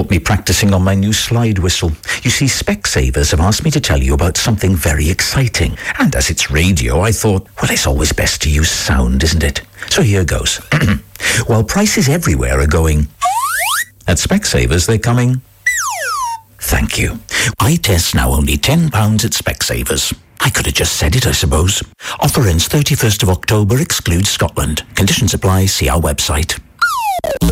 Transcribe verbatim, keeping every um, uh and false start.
caught me practicing on my new slide whistle. You see, Specsavers have asked me to tell you about something very exciting. And as it's radio, I thought, well, it's always best to use sound, isn't it? So here goes. While prices everywhere are going, at Specsavers they're coming. Thank you. Eye tests now only ten pounds at Specsavers. I could have just said it, I suppose. Offer ends thirty-first of October, excludes Scotland. Conditions apply, see our website.